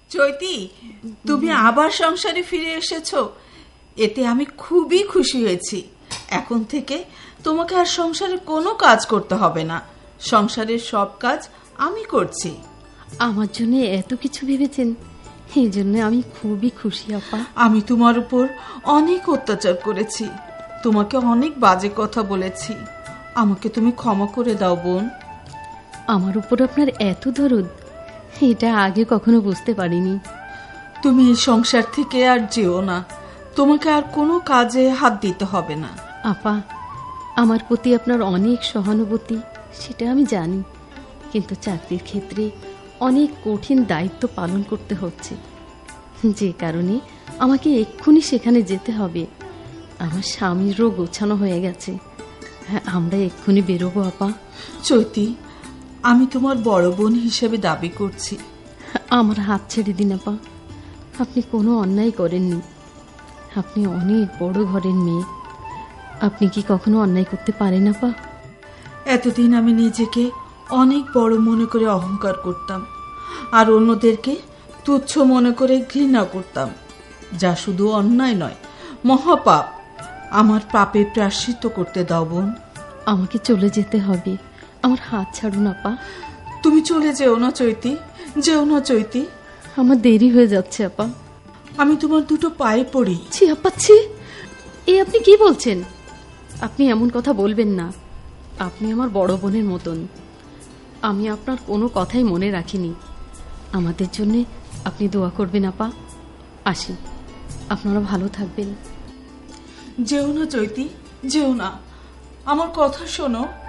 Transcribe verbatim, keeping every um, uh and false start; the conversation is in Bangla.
চৈতি, তুমি আবার সংসারে ফিরে এসেছো, এতে আমি খুবই খুশি হয়েছি। এখন থেকে তোমাকে আর সংসারের কোনো কাজ করতে হবে না, সংসারের সব কাজ আমি করছি। আমার জন্য এত কিছু ভেবেছেন, এই জন্য আমি খুবই খুশি আপা। আমি তোমার উপর অনেক অত্যাচার করেছি, তোমাকে অনেক বাজে কথা বলেছি, আমাকে তুমি ক্ষমা করে দাও বোন। আমার উপর আপনার এত দরদ, এটা আগে কখনো বুঝতে পারিনি। তুমি এই সংসার থেকে আর যেও না, তোমাকে আর কোনো কাজে হাত দিতে হবে না। আপা, আমার প্রতি আপনার অনেক সহানুভূতি, সেটা আমি জানি, কিন্তু চাকরির ক্ষেত্রে অনেক কঠিন দায়িত্ব পালন করতে হচ্ছে, যে কারণে আমাকে এক্ষুনি সেখানে যেতে হবে। আমার স্বামীরও গোছানো হয়ে গেছে, হ্যাঁ, আমরা এক্ষুনি বেরোবো আপা। চৈতি, আমি তোমার বড় বোন হিসেবে দাবি করছি, আমার হাত ছেড়ে দিন আপা। আপনি কোনো অন্যায় করেননি, আপনি অনেক বড় ঘরের মেয়ে, আপনি কি কখনো অন্যায় করতে পারেন আপা? এতদিন আমি নিজেকে অনেক বড় মনে করে অহংকার করতাম, আর অন্যদেরকে তুচ্ছ মনে করে ঘৃণা করতাম, যা শুধু অন্যায় নয়, মহাপাপ। আমার পাপের প্রায়শ্চিত্ত করতে দাও বোন। আমাকে চলে যেতে হবে, আমার হাত ছাড়ুন আপা। তুমি চলে যেও না চৈতি, যেও না চৈতি। আমার দেরি হয়ে যাচ্ছে আপা। আমি তোমার দুটো পায়ে পড়ি। ছি আপা, ছি, এ আপনি কি বলছেন? আপনি এমন কথা বলবেন না, আপনি আমার বড় বোনের মতন। আমি আপনার কোনো কথাই মনে রাখিনি। আমাদের জন্যে আপনি দোয়া করবেন আপা। আসি, আপনারা ভালো থাকবেন। যেও না চৈতি, যেও না, আমার কথা শোনো।